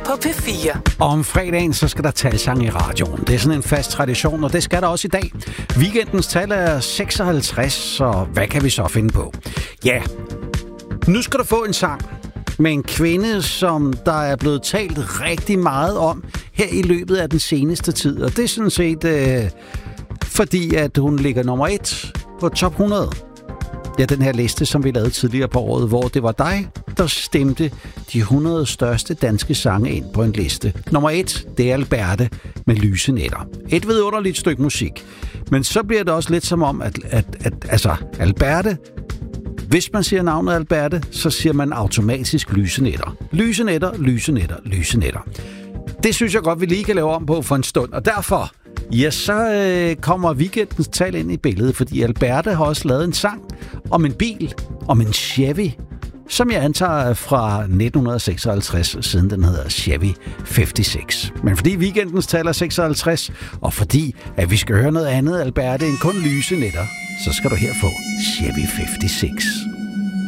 på P4. Og om fredagen, så skal der talsang i radioen. Det er sådan en fast tradition, og det skal der også i dag. Weekendens tal er 56, så hvad kan vi så finde på? Ja, nu skal du få en sang med en kvinde, som der er blevet talt rigtig meget om her i løbet af den seneste tid. Og det er sådan set fordi, at hun ligger nummer 1 på top 100. Ja, den her liste, som vi lavede tidligere på året, hvor det var dig, der stemte de 100 største danske sange ind på en liste. Nummer 1, det er Alberte med Lyse Nætter. Et vidunderligt stykke musik. Men så bliver det også lidt som om, at Alberte, hvis man siger navnet Alberte, så siger man automatisk Lyse Nætter. Lyse Nætter, Lyse Nætter, Lyse Nætter. Det synes jeg godt, vi lige kan lave om på for en stund, og derfor så kommer weekendens tal ind i billedet, fordi Alberte har også lavet en sang om en bil, om en Chevy, som jeg antager er fra 1956, siden den hedder Chevy 56. Men fordi weekendens tal er 56, og fordi at vi skal høre noget andet, Alberte, end kun Lyse Nætter, så skal du her få Chevy 56.